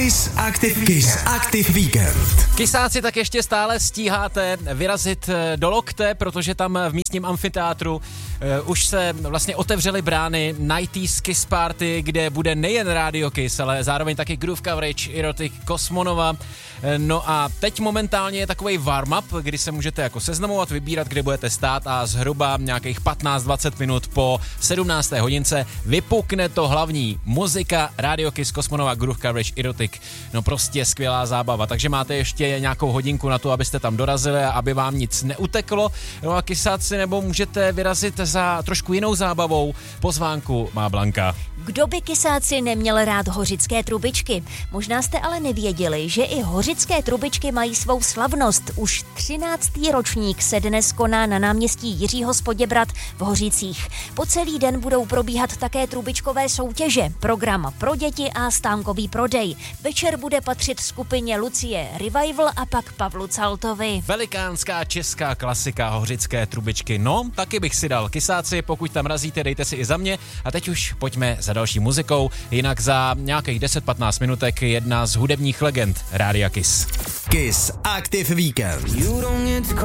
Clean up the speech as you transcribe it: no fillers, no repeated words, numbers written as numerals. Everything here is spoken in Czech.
Kiss Active Weekend. Kisáci, tak ještě stále stíháte vyrazit do Lokte, protože tam v místním amfiteátru už se vlastně otevřely brány 90s Kiss Party, kde bude nejen Radio Kiss, ale zároveň taky Groove Coverage, Erotic, Kosmonova. No a teď momentálně je takovej warm-up, kdy se můžete jako seznamovat, vybírat, kde budete stát a zhruba nějakých 15-20 minut po 17. hodince vypukne to hlavní. Muzika, Radio Kiss, Kosmonova, Groove Coverage, Erotic. No prostě skvělá zábava, takže máte ještě nějakou hodinku na to, abyste tam dorazili a aby vám nic neuteklo. No a kisáci, nebo můžete vyrazit za trošku jinou zábavou. Pozvánku má Blanka. Kdo by kisáci neměl rád hořické trubičky? Možná jste ale nevěděli, že i hořické trubičky mají svou slavnost. Už 13. ročník se dnes koná na náměstí Jiřího z Poděbrad v Hořicích. Po celý den budou probíhat také trubičkové soutěže, program pro děti a stánkový prodej. Večer bude patřit skupině Lucie Revival a pak Pavlu Caltovi. Velikánská česká klasika hořické trubičky. No, taky bych si dal. Kisáci, pokud tam razíte, dejte si i za mě. A teď už pojďme za další muzikou, jinak za nějakých 10-15 minutek jedna z hudebních legend Rádia Kiss. Kiss Active Weekend.